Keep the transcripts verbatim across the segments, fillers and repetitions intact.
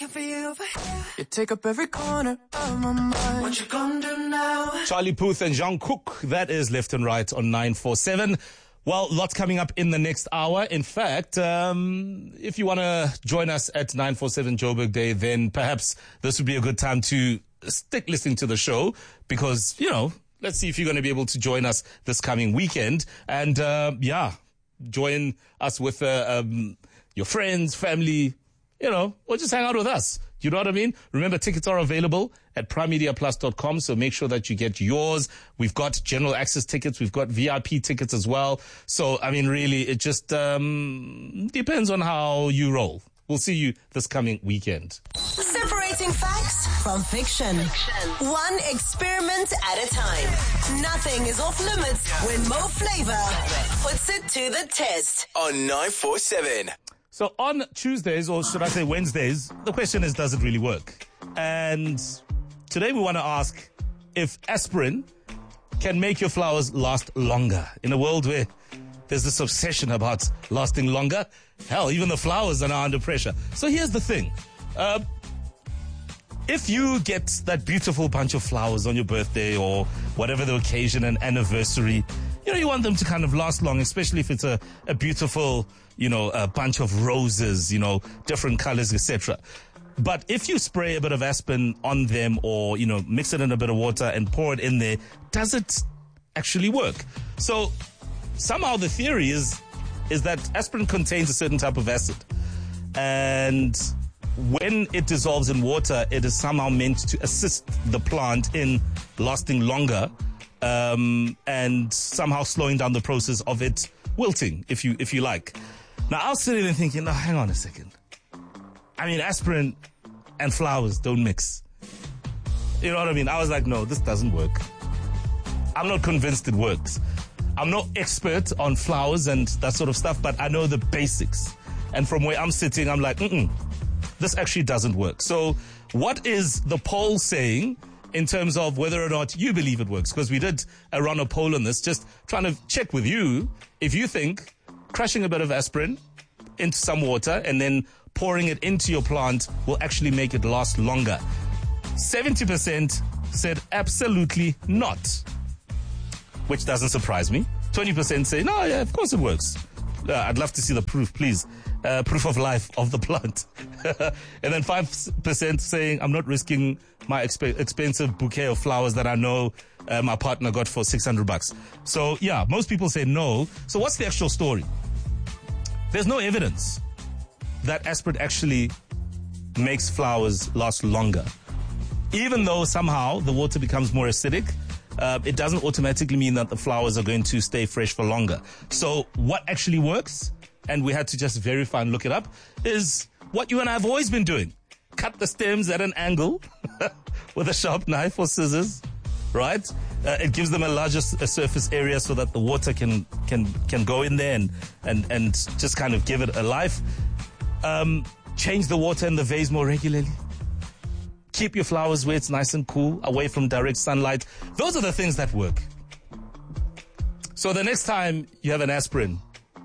looking for you. You take up every corner of my mind. What you gonna do now? Charlie Puth and Jean Cook, that is Left and Right on nine four seven. Well, lots coming up in the next hour. In fact, um, if you want to join us at nine four seven Joburg Day, then perhaps this would be a good time to stick listening to the show because, you know, let's see if you're going to be able to join us this coming weekend. And, uh, yeah, join us with uh, um, your friends, family, you know, or just hang out with us. You know what I mean? Remember, tickets are available at prime media plus dot com, so make sure that you get yours. We've got general access tickets. We've got V I P tickets as well. So, I mean, really, it just um, depends on how you roll. We'll see you this coming weekend. Separating facts from fiction. fiction. One experiment at a time. Nothing is off limits when Mo Flavor puts it to the test. On nine four seven. So on Tuesdays, or should I say Wednesdays, the question is, does it really work? And today we want to ask if aspirin can make your flowers last longer. In a world where there's this obsession about lasting longer, hell, even the flowers are now under pressure. So here's the thing. Uh, if you get that beautiful bunch of flowers on your birthday or whatever the occasion and anniversary, you know, you want them to kind of last long, especially if it's a, a beautiful, you know, a bunch of roses, you know, different colors, et cetera. But if you spray a bit of aspirin on them or, you know, mix it in a bit of water and pour it in there, does it actually work? So somehow the theory is, is that aspirin contains a certain type of acid. And when it dissolves in water, it is somehow meant to assist the plant in lasting longer. Um, and somehow slowing down the process of it wilting, if you if you like. Now, I was sitting there thinking, no, hang on a second. I mean, aspirin and flowers don't mix. You know what I mean? I was like, no, this doesn't work. I'm not convinced it works. I'm no expert on flowers and that sort of stuff, but I know the basics. And from where I'm sitting, I'm like, mm-mm, this actually doesn't work. So what is the poll saying in terms of whether or not you believe it works? Because we did uh, run a poll on this, just trying to check with you if you think crushing a bit of aspirin into some water and then pouring it into your plant will actually make it last longer. seventy percent said absolutely not, which doesn't surprise me. twenty percent say, no, yeah, of course it works. Uh, I'd love to see the proof, please. Uh, proof of life of the plant. And then five percent saying, I'm not risking my exp- expensive bouquet of flowers that I know uh, my partner got for six hundred bucks. So, yeah, most people say no. So what's the actual story? There's no evidence that aspirin actually makes flowers last longer. Even though somehow the water becomes more acidic, uh, it doesn't automatically mean that the flowers are going to stay fresh for longer. So what actually works, and we had to just verify and look it up, is what you and I have always been doing. Cut the stems at an angle with a sharp knife or scissors, right? Uh, it gives them a larger s- a surface area so that the water can can can go in there and, and, and just kind of give it a life. Um, change the water in the vase more regularly. Keep your flowers where it's nice and cool, away from direct sunlight. Those are the things that work. So the next time you have an aspirin,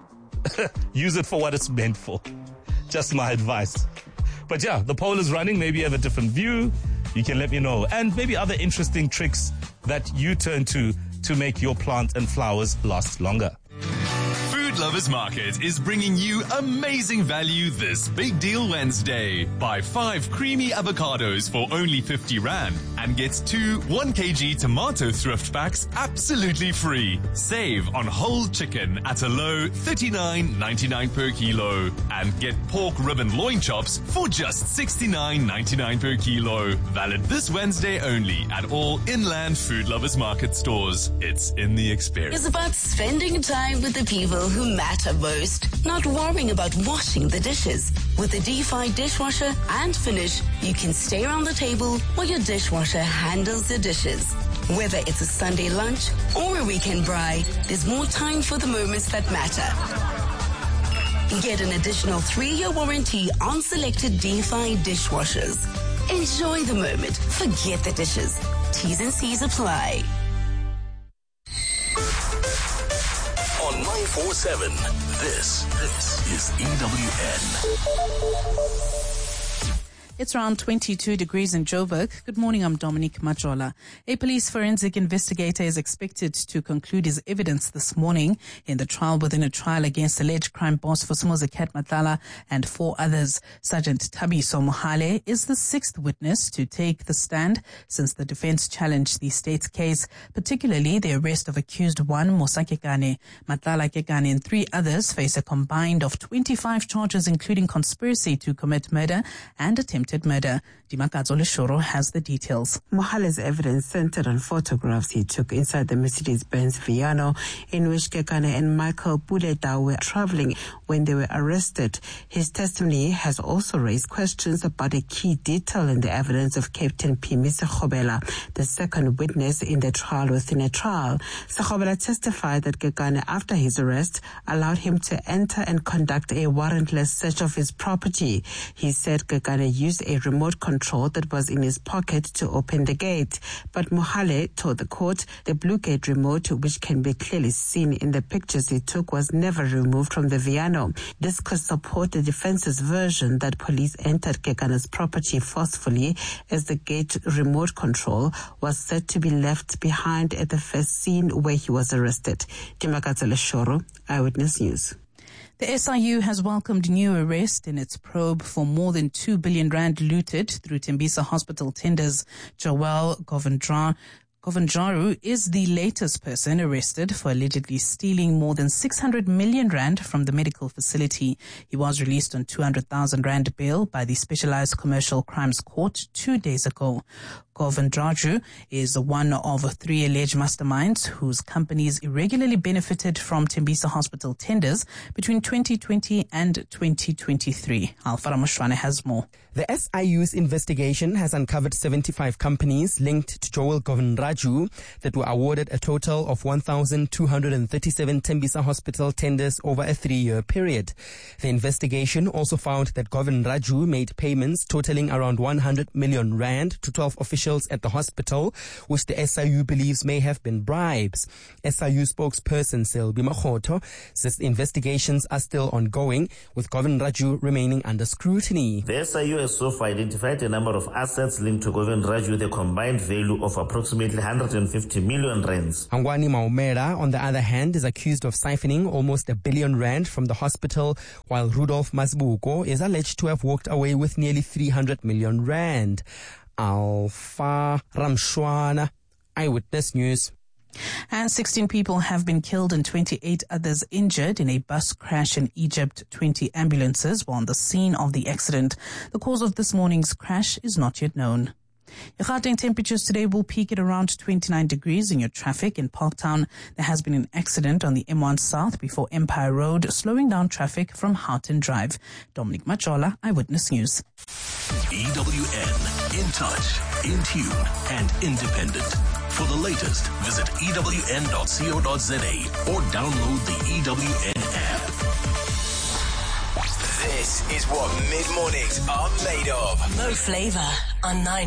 use it for what it's meant for. Just my advice. But yeah, the poll is running. Maybe you have a different view. You can let me know. And maybe other interesting tricks that you turn to to make your plant and flowers last longer. Food Lovers Market is bringing you amazing value this Big Deal Wednesday. Buy five creamy avocados for only fifty rand and get two one kilogram tomato thrift packs absolutely free. Save on whole chicken at a low thirty-nine ninety-nine per kilo and get pork ribbon loin chops for just sixty-nine ninety-nine per kilo. Valid this Wednesday only at all Inland Food Lovers Market stores. It's in the experience. It's about spending time with the people who matter most, not worrying about washing the dishes. With the D five dishwasher and Finish, you can stay around the table while your dishwasher handles the dishes. Whether it's a Sunday lunch or a weekend braai, there's more time for the moments that matter. Get an additional three-year warranty on selected D five dishwashers. Enjoy the moment. Forget the dishes. T's and C's apply. On nine four seven, this, this is E W N. It's around twenty-two degrees in Joburg. Good morning, I'm Dominique Majola. A police forensic investigator is expected to conclude his evidence this morning in the trial within a trial against alleged crime boss for Ket Matlala and four others. Sergeant Thabiso Mohale is the sixth witness to take the stand since the defense challenged the state's case, particularly the arrest of accused one, Musa Kekane. Matlala, Kekane and three others face a combined of twenty-five charges, including conspiracy to commit murder and attempted murder. Dimakazo Leshoro has the details. Mohale's evidence centered on photographs he took inside the Mercedes-Benz Viano in which Kekane and Michael Puleta were traveling when they were arrested. His testimony has also raised questions about a key detail in the evidence of Captain Pimi Sekhobela, the second witness in the trial within a trial. Sekhobela testified that Kekane, after his arrest, allowed him to enter and conduct a warrantless search of his property. He said Kekane used a remote control that was in his pocket to open the gate. But Mohale told the court the Blue Gate remote, which can be clearly seen in the pictures he took, was never removed from the Viano. This could support the defense's version that police entered Kekane's property forcefully, as the gate remote control was said to be left behind at the first scene where he was arrested. Dimakatsele Shoro, Eyewitness News. The S I U has welcomed new arrest in its probe for more than two billion rand looted through Tembisa hospital tenders. Joel Govendra Govanjaru is the latest person arrested for allegedly stealing more than six hundred million rand from the medical facility. He was released on two hundred thousand rand bail by the Specialized Commercial Crimes Court two days ago. Govanjaru is one of three alleged masterminds whose companies irregularly benefited from Tembisa hospital tenders between twenty twenty and twenty twenty-three. Alfara Moshwane has more. The S I U's investigation has uncovered seventy-five companies linked to Joel Govanjaru that were awarded a total of one thousand two hundred thirty-seven Tembisa hospital tenders over a three-year period. The investigation also found that Govanjaru made payments totaling around one hundred million rand to twelve officials at the hospital, which the S I U believes may have been bribes. S I U spokesperson Selby Makgoto says the investigations are still ongoing, with Govanjaru remaining under scrutiny. The S I U has so far identified a number of assets linked to Govanjaru with a combined value of approximately one hundred fifty million rands. Hangwani Maumera, on the other hand, is accused of siphoning almost a billion rand from the hospital, while Rudolph Masbuko is alleged to have walked away with nearly three hundred million rand. Alpha Ramshwana, Eyewitness News. And sixteen people have been killed and twenty-eight others injured in a bus crash in Egypt. twenty ambulances were on the scene of the accident. The cause of this morning's crash is not yet known. Your Gauteng temperatures today will peak at around twenty-nine degrees in your traffic. In Parktown, there has been an accident on the M one South before Empire Road, slowing down traffic from Houghton Drive. Dominic Majola, Eyewitness News. E W N, in touch, in tune, and independent. For the latest, visit E W N dot co dot za or download the E W N app. This is what mid-mornings are made of. Mo Flavor on nine.